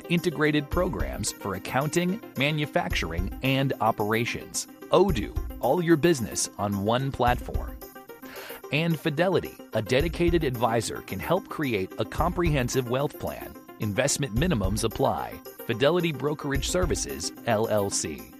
integrated programs for accounting, manufacturing, and operations. Odoo, all your business on one platform. And Fidelity, a dedicated advisor, can help create a comprehensive wealth plan. Investment minimums apply. Fidelity Brokerage Services, LLC.